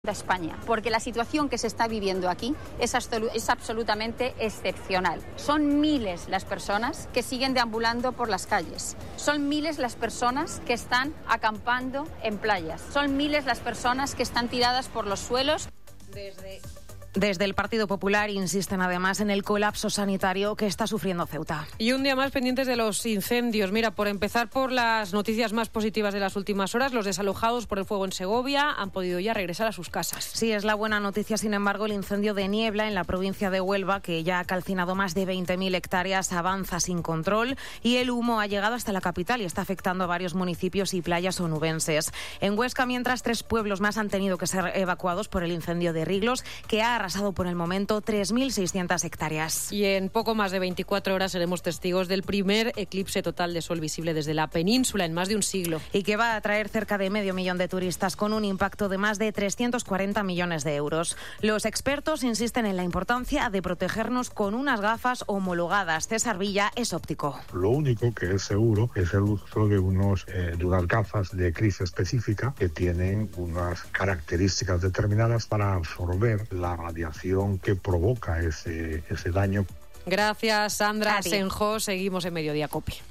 de España, porque la situación que se está viviendo aquí es absolutamente excepcional. Son miles las personas que siguen deambulando por las calles, son miles las personas que están acampando en playas, son miles las personas que están tiradas por los suelos. Desde el Partido Popular insisten además en el colapso sanitario que está sufriendo Ceuta. Y un día más pendientes de los incendios. Mira, por empezar por las noticias más positivas de las últimas horas, los desalojados por el fuego en Segovia han podido ya regresar a sus casas. Sí, es la buena noticia. Sin embargo, el incendio de Niebla en la provincia de Huelva, que ya ha calcinado más de 20.000 hectáreas, avanza sin control y el humo ha llegado hasta la capital y está afectando a varios municipios y playas onubenses. En Huesca, mientras, 3 pueblos más han tenido que ser evacuados por el incendio de Riglos, que ha arrasado por el momento 3.600 hectáreas. Y en poco más de 24 horas seremos testigos del primer eclipse total de sol visible desde la península en más de un siglo. Y que va a atraer cerca de 500.000 de turistas con un impacto de más de 340 millones de euros. Los expertos insisten en la importancia de protegernos con unas gafas homologadas. César Villa es óptico. Lo único que es seguro es el uso de unas gafas de crisis específica que tienen unas características determinadas para absorber la radiación que provoca ese daño. Gracias, Sandra Senjo. Seguimos en Mediodía COPE.